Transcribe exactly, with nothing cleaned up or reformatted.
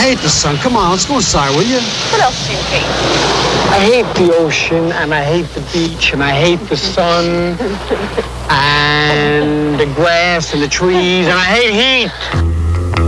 hate the sun. Come on, let's go inside, will you? What else do you hate? I hate the ocean, and I hate the beach, and I hate the sun, and the grass, and the trees, and I hate heat.